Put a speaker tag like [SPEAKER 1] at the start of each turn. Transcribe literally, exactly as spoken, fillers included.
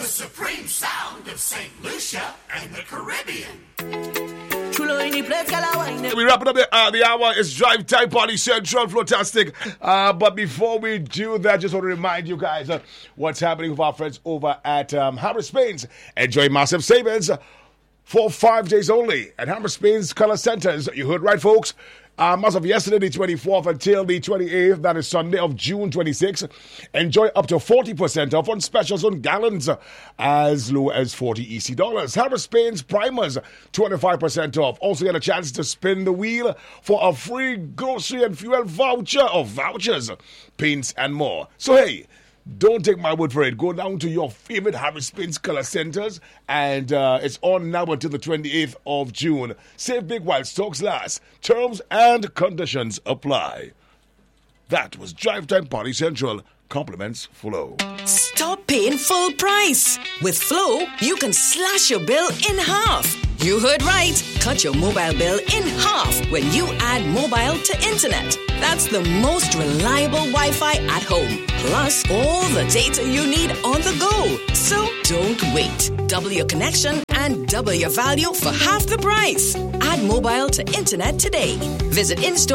[SPEAKER 1] supreme sound of Saint Lucia and the Caribbean.
[SPEAKER 2] We wrap it up the, uh, the hour. It's Drive Time Party Central. Fantastic. Uh, but before we do that, just want to remind you guys uh, what's happening with our friends over at um, Harris Paints. Enjoy massive savings for five days only at Harris Paints Color Centers. You heard right, folks. Um, as of yesterday, the twenty-fourth until the twenty-eighth, that is Sunday of June twenty-sixth, enjoy up to forty percent off on specials on gallons as low as forty E C dollars. Harris Paints primers, twenty-five percent off. Also get a chance to spin the wheel for a free grocery and fuel voucher or vouchers, paints and more. So hey, don't take my word for it. Go down to your favorite Harris Paints Color Centers, and uh, it's on now until the twenty-eighth of June. Save big while stocks last. Terms and conditions apply. That was Drive Time Party Central. Compliments Flow.
[SPEAKER 3] Stop paying full price. With Flow, you can slash your bill in half. You heard right. Cut your mobile bill in half when you add mobile to internet. That's the most reliable Wi-Fi at home. Plus, all the data you need on the go. So don't wait. Double your connection and double your value for half the price. Add mobile to internet today. Visit InStore.